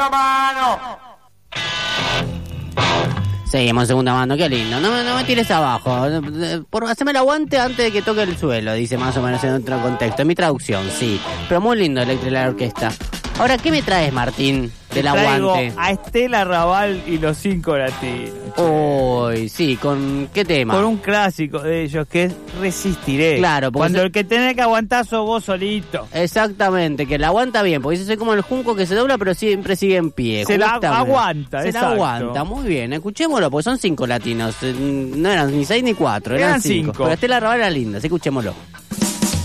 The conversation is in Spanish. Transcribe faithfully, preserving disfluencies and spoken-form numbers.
segunda mano. Seguimos segunda mano, qué lindo. No, me- no me tires abajo. Por haceme el aguante antes de que toque el suelo, dice más o menos en otro contexto. En mi traducción, sí. Pero muy lindo Electra y la orquesta. Ahora, ¿qué me traes, Martín, del Traigo aguante? a Estela Raval y los cinco latinos. Uy, sí, ¿con qué tema? Con un clásico de ellos que es Resistiré. Claro, porque Cuando se- el que tenés que aguantar sos vos solito. Exactamente, que la aguanta bien, porque yo soy como el junco que se dobla pero siempre sigue en pie. Se la justamente. aguanta, Se la exacto. aguanta, muy bien, escuchémoslo, porque son cinco latinos, eh, no eran ni seis ni cuatro, eran, Eran cinco. cinco. Pero Estela Raval era linda, así que escuchémoslo.